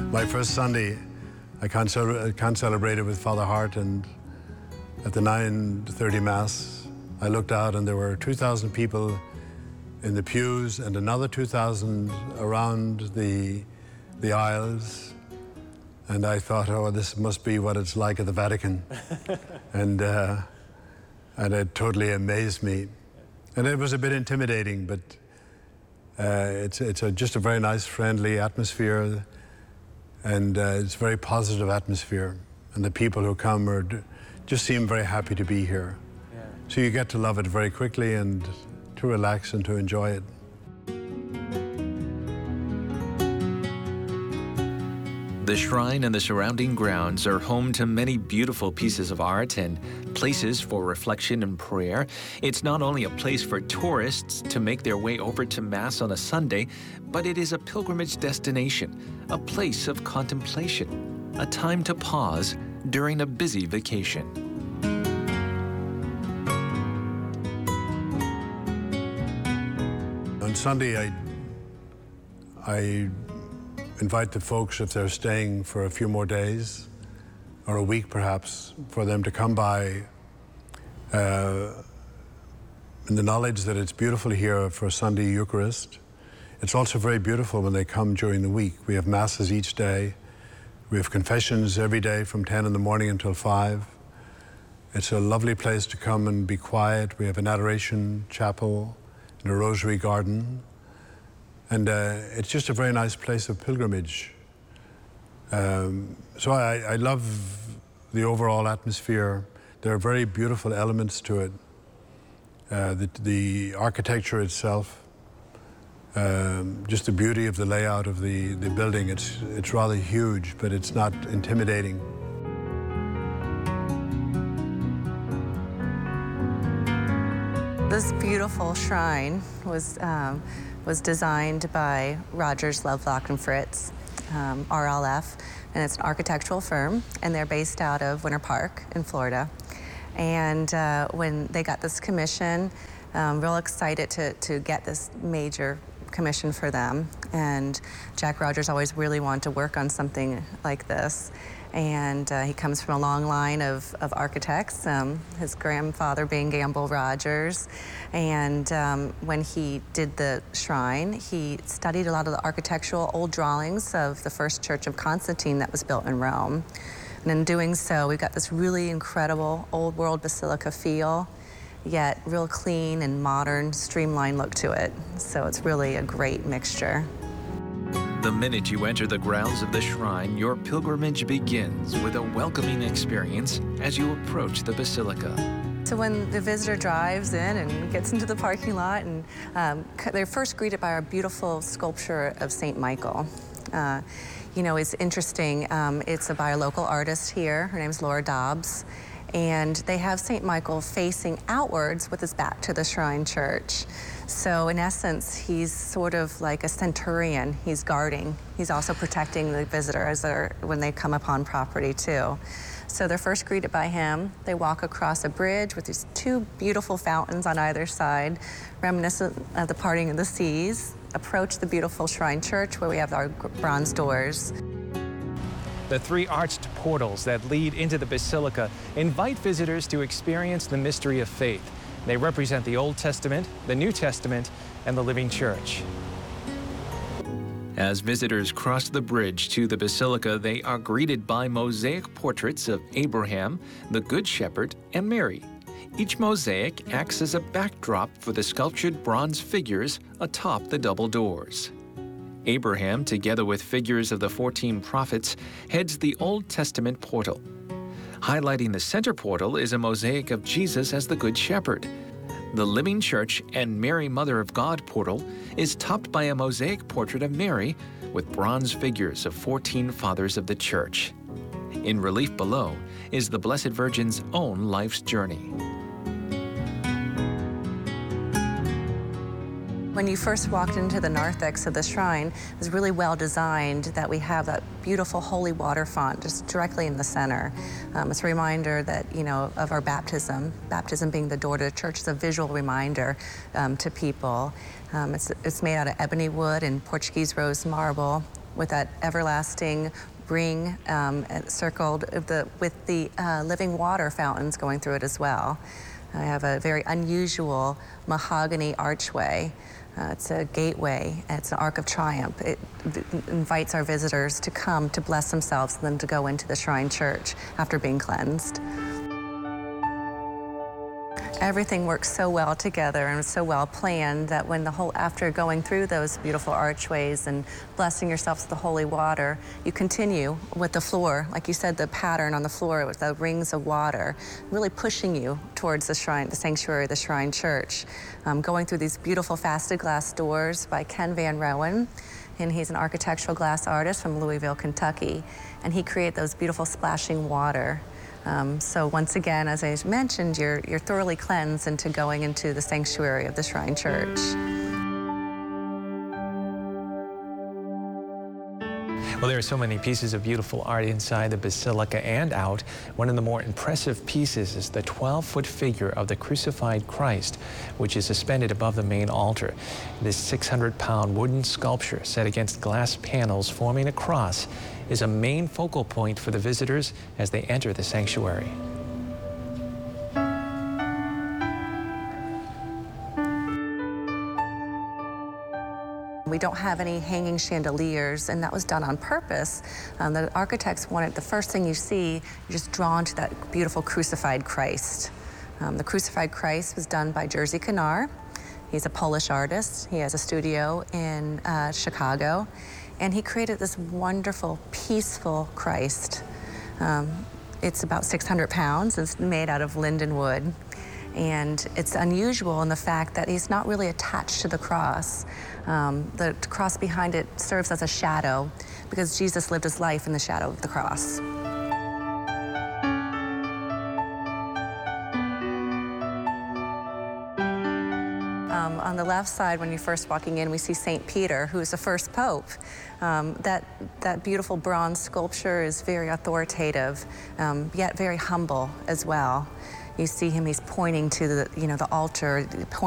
My first Sunday, I can't celebrate it with Father Hart, and at the 9:30 Mass, I looked out and there were 2,000 people in the pews and another 2,000 around the aisles. And I thought, oh, this must be what it's like at the Vatican. and it totally amazed me. And it was a bit intimidating, but it's just a very nice, friendly atmosphere. And it's a very positive atmosphere. And the people who come just seem very happy to be here. Yeah. So you get to love it very quickly and to relax and to enjoy it. The shrine and the surrounding grounds are home to many beautiful pieces of art and places for reflection and prayer. It's not only a place for tourists to make their way over to Mass on a Sunday, but it is a pilgrimage destination, a place of contemplation, a time to pause during a busy vacation. On Sunday, I invite the folks, if they're staying for a few more days, or a week perhaps, for them to come by in the knowledge that it's beautiful here for Sunday Eucharist. It's also very beautiful when they come during the week. We have Masses each day. We have confessions every day from 10 in the morning until 5. It's a lovely place to come and be quiet. We have an adoration chapel and a rosary garden. And it's just a very nice place of pilgrimage. So I love the overall atmosphere. There are very beautiful elements to it. The architecture itself, just the beauty of the layout of the building. It's rather huge, but it's not intimidating. This beautiful shrine was designed by Rogers, Lovelock and Fritz, RLF, and it's an architectural firm, and they're based out of Winter Park in Florida. And when they got this commission, real excited to get this major commission for them. And Jack Rogers always really wanted to work on something like this. And he comes from a long line of architects, his grandfather being Gamble Rogers. And when he did the shrine, he studied a lot of the architectural old drawings of the first church of Constantine that was built in Rome. And in doing so, we've got this really incredible old world basilica feel, yet real clean and modern, streamlined look to it. So it's really a great mixture. The minute you enter the grounds of the shrine, your pilgrimage begins with a welcoming experience as you approach the basilica. So when the visitor drives in and gets into the parking lot, and they're first greeted by our beautiful sculpture of St. Michael. You know, it's interesting. It's by a local artist here. Her name's Laura Dobbs. And they have St. Michael facing outwards with his back to the shrine church. So in essence, he's sort of like a centurion. He's guarding. He's also protecting the visitor when they come upon property too. So they're first greeted by him. They walk across a bridge with these two beautiful fountains on either side, reminiscent of the parting of the seas, approach the beautiful shrine church where we have our bronze doors. The three arched portals that lead into the basilica invite visitors to experience the mystery of faith. They represent the Old Testament, the New Testament, and the living church. As visitors cross the bridge to the basilica, they are greeted by mosaic portraits of Abraham, the Good Shepherd, and Mary. Each mosaic acts as a backdrop for the sculptured bronze figures atop the double doors. Abraham, together with figures of the 14 prophets, heads the Old Testament portal. Highlighting the center portal is a mosaic of Jesus as the Good Shepherd. The Living Church and Mary Mother of God portal is topped by a mosaic portrait of Mary with bronze figures of 14 fathers of the Church. In relief below is the Blessed Virgin's own life's journey. When you first walked into the narthex of the shrine, it was really well designed that we have that beautiful holy water font just directly in the center. It's a reminder that, you know, of our baptism. Baptism being the door to the church is a visual reminder to people. It's made out of ebony wood and Portuguese rose marble. with that everlasting ring circled with the living water fountains going through it as well. I have a very unusual mahogany archway. It's a gateway. It's an Arc of Triumph. It invites our visitors to come to bless themselves and then to go into the Shrine Church after being cleansed. Everything works so well together and so well planned that when after going through those beautiful archways and blessing yourselves with the holy water, you continue with the floor. Like you said, the pattern on the floor with the rings of water, really pushing you towards the shrine, the sanctuary, the Shrine Church. Going through these beautiful faceted glass doors by Ken Van Rowan. And he's an architectural glass artist from Louisville, Kentucky. And he created those beautiful splashing water. So once again, as I mentioned, you're thoroughly cleansed into going into the sanctuary of the Shrine Church. Well, there are so many pieces of beautiful art inside the basilica and out. One of the more impressive pieces is the 12-foot figure of the crucified Christ, which is suspended above the main altar. This 600-pound wooden sculpture set against glass panels forming a cross is a main focal point for the visitors as they enter the sanctuary. We don't have any hanging chandeliers, and that was done on purpose. The architects wanted the first thing you see, you're just drawn to that beautiful crucified Christ. The crucified Christ was done by Jerzy Konar. He's a Polish artist. He has a studio in Chicago, and he created this wonderful, peaceful Christ. It's about 600 pounds. It's made out of linden wood. And it's unusual in the fact that he's not really attached to the cross. The cross behind it serves as a shadow because Jesus lived his life in the shadow of the cross. On the left side, when you're first walking in, we see St. Peter, who is the first pope. That beautiful bronze sculpture is very authoritative, yet very humble as well. You see him, he's pointing to the altar,